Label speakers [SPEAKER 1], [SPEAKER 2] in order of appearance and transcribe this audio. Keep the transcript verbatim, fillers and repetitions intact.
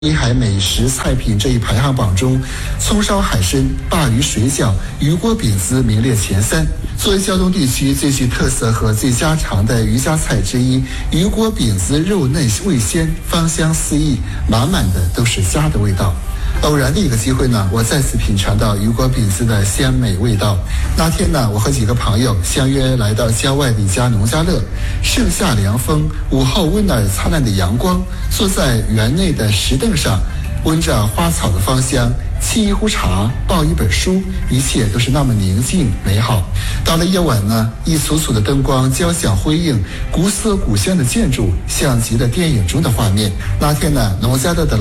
[SPEAKER 1] 滨海美食菜品这一排行榜中，葱烧海参、鲅鱼水饺、鱼锅饼子名列前三。作为胶东地区最具特色和最家常的渔家菜之一，鱼锅饼子肉嫩味鲜，芳香四溢，满满的都是家的味道。偶然的一个机会呢，我再次品尝到鱼锅饼子的鲜美味道。那天呢，我和几个朋友相约来到郊外的一家农家乐，盛夏凉风，午后温暖灿烂的阳光，坐在园内的石凳上，闻着花草的芳香，沏一壶茶，抱一本书，一切都是那么宁静美好。到了夜晚呢，一簇簇的灯光交相辉映，古色古香的建筑像极了电影中的画面。那天呢，农家乐的